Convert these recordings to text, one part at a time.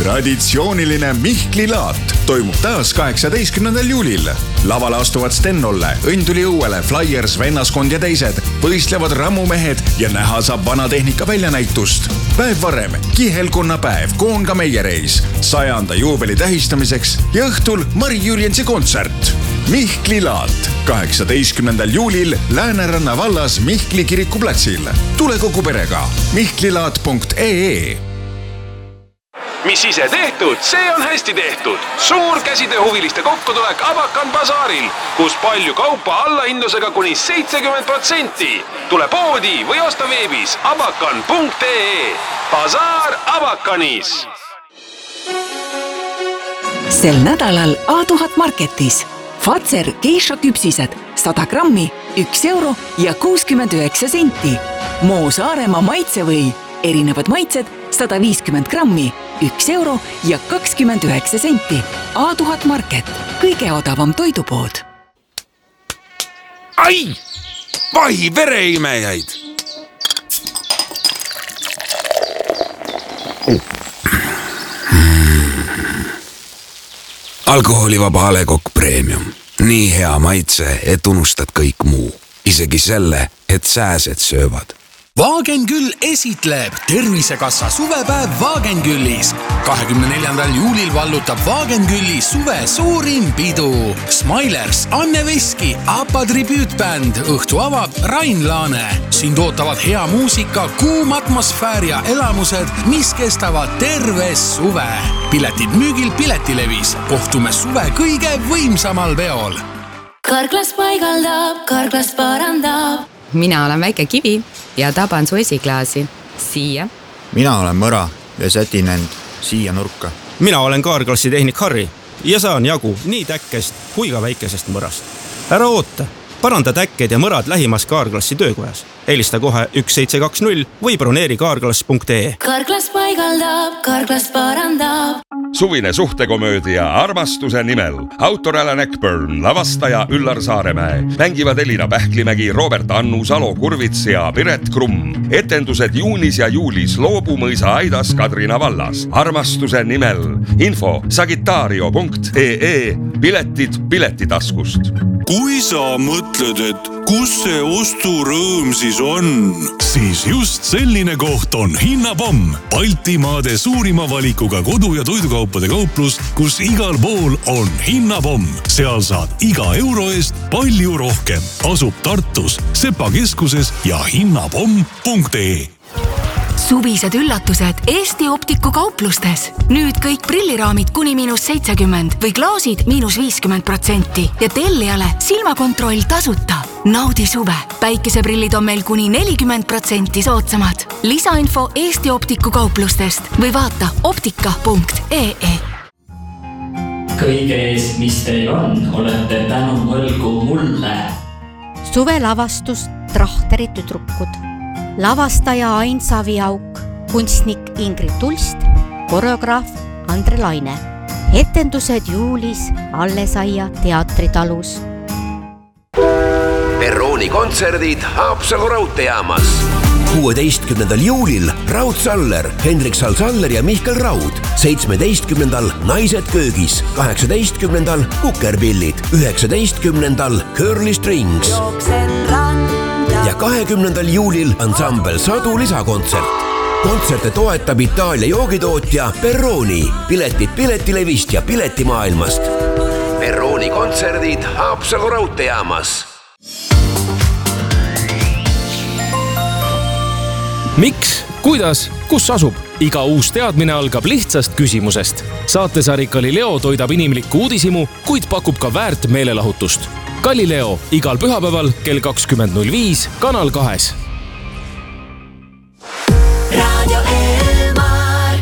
Traditsiooniline Mihkli laat toimub taas 18. juulil. Lavale astuvad Sten Olle, Õnn tuli õuele, Flyers, Vennaskond ja teised, võistlevad rammumehed ja näha saab vanatehnika väljanäitust. Päev varem kihelkonnapäev, Koonga meiereis, 100. juubeli tähistamiseks ja õhtul Mari Jürjensi kontsert. Mihkli laat 18. juulil Lääneranna vallas Mihkli kirikuplatsil. Tule kogu perega. mihklilaat.ee. Mis ise tehtud, see on hästi tehtud. Suur käsitööhuviliste kokkutulek Abakan basaaril, kus palju kaupa allahindlusega kuni 70%. Tule poodi või osta veebis abakan.ee. Basaar Abakanis. Sel nädalal A1000 Marketis Fazer geisha küpsised 100 grammi, 1 euro ja 69 senti. Moo Saaremaa maitsevõi, erinevad maitsed 150 grammi, 1 euro ja 29 senti. A1000 Market, kõige odavam toidupood. Ai! Vahi vereimejaid! Alkoholivaba A Le Coq Premium. Nii hea maitse, et unustad kõik muu. Isegi selle, et sääsed söövad. Wagenküll esitleb Tervisekassa suvepäev Wagenküllis. 24. juulil vallutab Wagenkülli suve suurim pidu. Smilers, Anne Veski, APA tribüütbänd, õhtu avab Rain Laane. Sind ootavad hea muusika, kuum atmosfäär ja elamused, mis kestavad terve suve. Piletid müügil Piletilevis. Kohtume suve kõige võimsamal veol. Karklas paigaldab, Karklas parandab. Mina olen väike kivi ja taban su esiklaasi. Siia. Mina olen mõra ja sätin end siia nurka. Mina olen Kaarklassi tehnik Harri ja saan jagu nii täkkest kui ka väikesest mõrast. Ära oota, paranda täkked ja mõrad lähimas Kaarklassi töökojas. Helista kohe 1720 või broneeri kaarklass.ee. Karklas paigaldab, Karklas parandab. Suvine suhtekomöödia Armastuse nimel. Autor Alan Eckburn, lavastaja Üllar Saaremäe. Mängivad Elina Pähklimägi, Robert Annu, Salo Kurvits ja Piret Krumm. Etendused juunis ja juulis Loobumõisa Aidas Kadrina vallas. Armastuse nimel. Info sagitario.ee. Piletid Piletitaskust. Kui sa mõtled, et kus see osturõõm siis on, siis just selline koht on Hinnapomm. Baltimaade suurima valikuga kodu- ja toidukaupade kauplus, kus igal pool on Hinnapomm. Seal saad iga euro eest palju rohkem. Asub Tartus, Sepa keskuses ja hinnapomm.ee. Suvised üllatused Eesti Optiku kauplustes. Nüüd kõik prilliraamid kuni -70 või klaasid -50% ja tellijale silmakontroll tasuta. Naudi suve. Päikeseprillid on meil kuni 40% soodsamad. Lisainfo Eesti Optiku kauplustest või vaata optika.ee. Kõige eest, mis teil on, olete tänu võlgu mulle. Suvelavastus Trahteri tüdrukud. Lavastaja Ain Saviauk, kunstnik Ingrid Tulst, koreograaf Andre Laine. Etendused juulis Allesaia teatritalus. Perrooni kontserdid Haapsalu raudteejaamas. 16. juulil Raud Saller, Hendrik Sal-Saller ja Mihkel Raud. 17. Naised köögis. 18. Kukerpillid. 19. Curly Strings. Ja 20. juulil ansambel Sadu lisakontsert. Kontserte toetab Itaalia joogitootja Perrooni. Piletid Piletilevist ja Piletimaailmast. Perrooni kontserdid Haapsalu raudteejaamas. Miks, kuidas, kus asub? Iga uus teadmine algab lihtsast küsimusest. Saatesari Galileo toidab inimlikku uudishimu, kuid pakub ka väärt meelelahutust. Galileo igal pühapäeval kell 20.05 Kanal 2. Radio Elmar.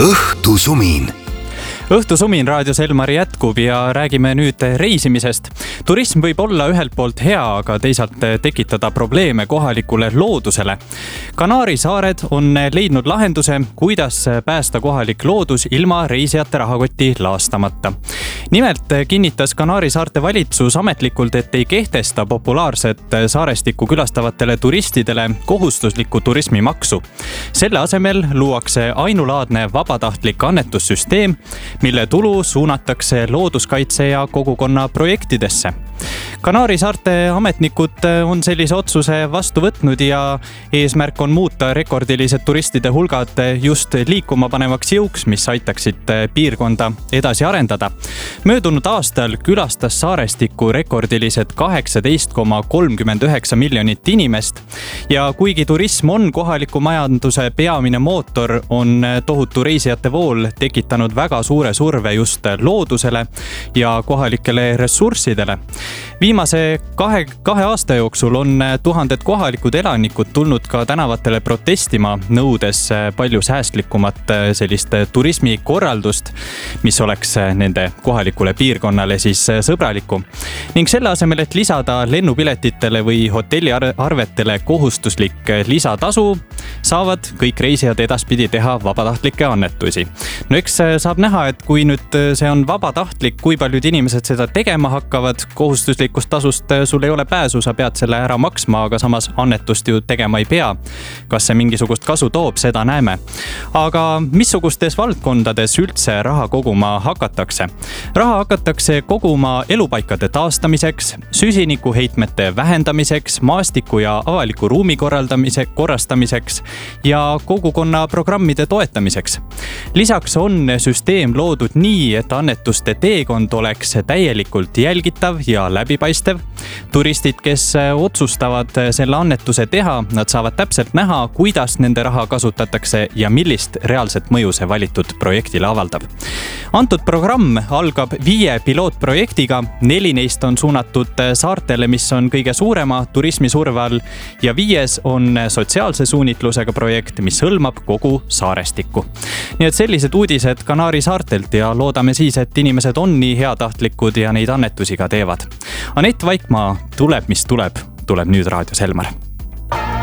Õhtusumin. Õhtusumin raadios Elmari jätkub ja räägime nüüd reisimisest. Turism võib olla ühelt poolt hea, aga teisalt tekitada probleeme kohalikule loodusele. Kanaari saared on leidnud lahenduse, kuidas päästa kohalik loodus ilma reisijate rahakoti laastamata. Nimelt kinnitas Kanaari saarte valitsus ametlikult, et ei kehtesta populaarset saarestikku külastavatele turistidele kohustuslikku turismimaksu. Selle asemel luuakse ainulaadne vabatahtlik annetussüsteem, mille tulu suunatakse looduskaitse ja kogukonna projektidesse. Kanaari saarte ametnikud on sellise otsuse vastu võtnud ja eesmärk on muuta rekordilised turistide hulgad just liikuma panevaks jõuks, mis aitaksid piirkonda edasi arendada. Möödunud aastal külastas saarestikku rekordilised 18,39 miljonit inimest ja kuigi turism on kohaliku majanduse peamine mootor, on tohutu reisijate vool tekitanud väga suure surve just loodusele ja kohalikele ressurssidele. Viimase kahe aasta jooksul on tuhanded kohalikud elanikud tulnud ka tänavatele protestima, nõudes palju säästlikumat sellist turismikorraldust, mis oleks nende kohalikule piirkonnale siis sõbralikku. Ning selle asemel, et lisada lennupiletitele või hotelliarvetele kohustuslik lisatasu, saavad kõik reisijad edaspidi teha vabatahtlikke annetusi. No eks saab näha, et kui nüüd see on vabatahtlik, kui paljud inimesed seda tegema hakkavad, kohustuslikust tasust sul ei ole pääsu, sa pead selle ära maksma, aga samas annetust ju tegema ei pea. Kas see mingisugust kasu toob, seda näeme. Aga missugustes valdkondades üldse raha koguma hakatakse? Raha hakatakse koguma elupaikade taastamiseks, süsinikuheitmete vähendamiseks, maastiku ja avaliku ruumi korrastamiseks ja kogukonna programmide toetamiseks. Lisaks on süsteem loodud nii, et annetuste teekond oleks täielikult jälgitav ja läbipaistev. Turistid, kes otsustavad selle annetuse teha, nad saavad täpselt näha, kuidas nende raha kasutatakse ja millist reaalset mõju see valitud projektile avaldab. Antud programm algab 5 pilootprojektiga, 4 neist on suunatud saartele, mis on kõige suurema turismisurve all ja 5 on sotsiaalse suunitlusega projekt, mis hõlmab kogu saarestikku. Nii et sellised uudised Kanaari saartelt ja loodame siis, et inimesed on nii heatahtlikud ja neid annetusi ka teevad. Anett Vaikmaa, tuleb mis tuleb nüüd Raadios Helmar.